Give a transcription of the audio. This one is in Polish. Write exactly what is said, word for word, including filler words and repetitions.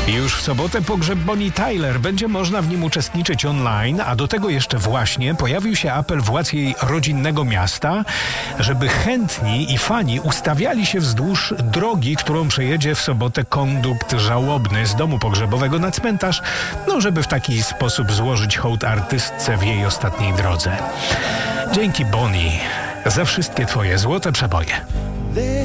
Już w sobotę pogrzeb Bonnie Tyler. Będzie można w nim uczestniczyć online, a do tego jeszcze właśnie pojawił się apel władz jej rodzinnego miasta, żeby chętni i fani ustawiali się wzdłuż drogi, którą przejedzie w sobotę kondukt żałobny z domu pogrzebowego na cmentarz, no żeby w taki sposób złożyć hołd artystce w jej ostatniej drodze. Dzięki Bonnie za wszystkie twoje złote przeboje.